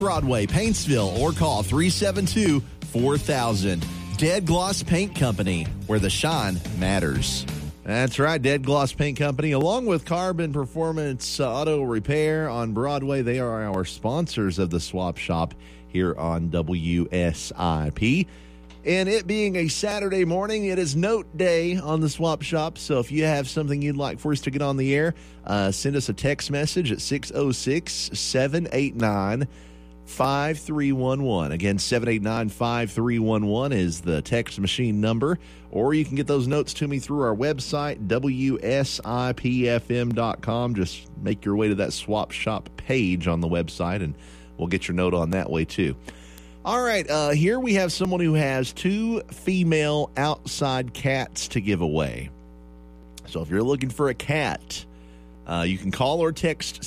Broadway, Paintsville, or call 372-4000. Dead Gloss Paint Company, where the shine matters. That's right, Dead Gloss Paint Company, along with Carbon Performance Auto Repair on Broadway. They are our sponsors of the Swap Shop here on WSIP. And it being a Saturday morning, it is Note Day on the Swap Shop. So if you have something you'd like for us to get on the air, send us a text message at 606-789-5311. Again, 789-5311 is the text machine number. Or you can get those notes to me through our website, WSIPFM.com. Just make your way to that Swap Shop page on the website, and we'll get your note on that way too. All right, here we have someone who has 2 female outside cats to give away. So if you're looking for a cat, you can call or text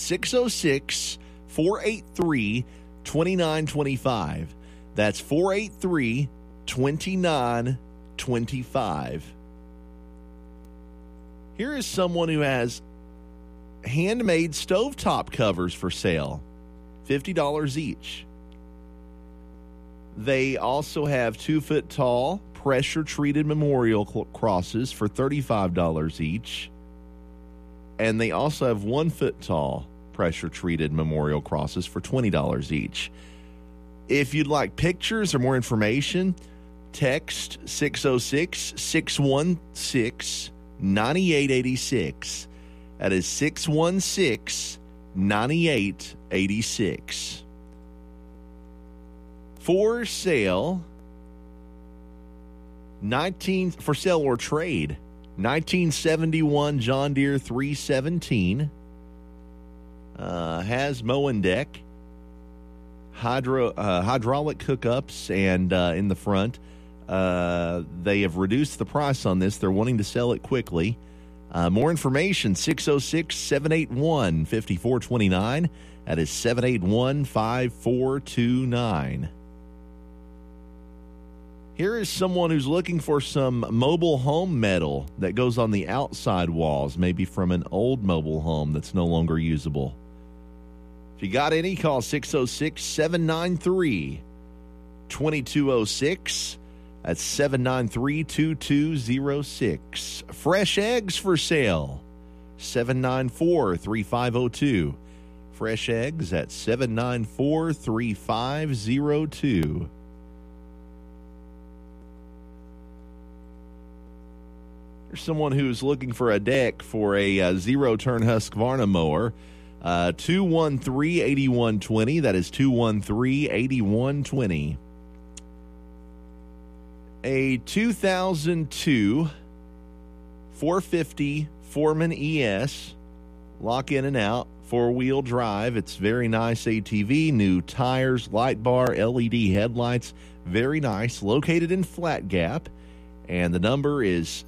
606-483-2925. That's 483-2925. Here is someone who has handmade stovetop covers for sale, $50 each. They also have 2-foot-tall, pressure-treated memorial crosses for $35 each. And they also have 1-foot-tall, pressure-treated memorial crosses for $20 each. If you'd like pictures or more information, text 606-616-9886. That is 616-9886. For sale or trade, 1971 John Deere 317, has mowing deck, hydraulic hookups, and in the front, they have reduced the price on this. They're wanting to sell it quickly. More information, 606-781-5429. That is 781-5429. Here is someone who's looking for some mobile home metal that goes on the outside walls, maybe from an old mobile home that's no longer usable. If you got any, call 606-793-2206. That's 793-2206. Fresh eggs for sale, 794-3502. Fresh eggs at 794-3502. Someone who's looking for a deck for a zero-turn Husqvarna mower, 213-8120. That is 213-8120. A 2002 450 Foreman ES, lock in and out, 4-wheel drive. It's very nice ATV, new tires, light bar, LED headlights, very nice. Located in Flat Gap. And the number is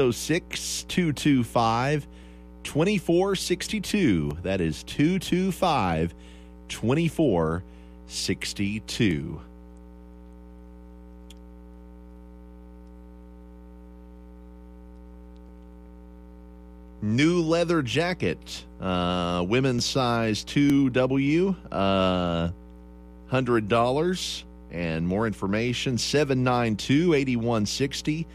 606-225-2462. That is 225-2462. New leather jacket, women's size 2W, $100. And more information, 792-8160,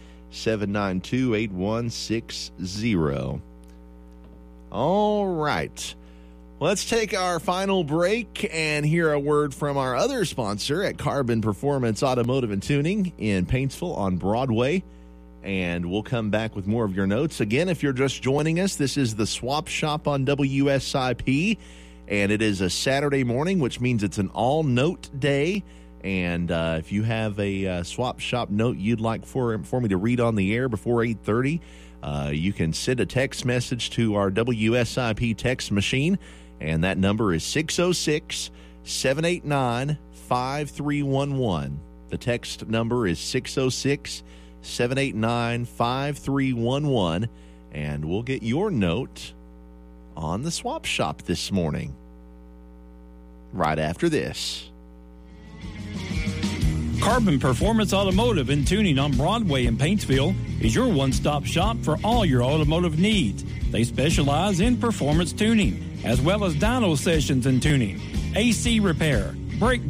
792-8160. All right. Let's take our final break and hear a word from our other sponsor at Carbon Performance Automotive and Tuning in Paintsville on Broadway. And we'll come back with more of your notes. Again, if you're just joining us, this is the Swap Shop on WSIP. And it is a Saturday morning, which means it's an all-note day. And if you have a Swap Shop note you'd like for me to read on the air before 8:30, you can send a text message to our WSIP text machine, and that number is 606-789-5311. The text number is 606-789-5311, and we'll get your note on the Swap Shop this morning. Right after this. Carbon Performance Automotive and Tuning on Broadway in Paintsville is your one-stop shop for all your automotive needs. They specialize in performance tuning, as well as dyno sessions and tuning, AC repair, brake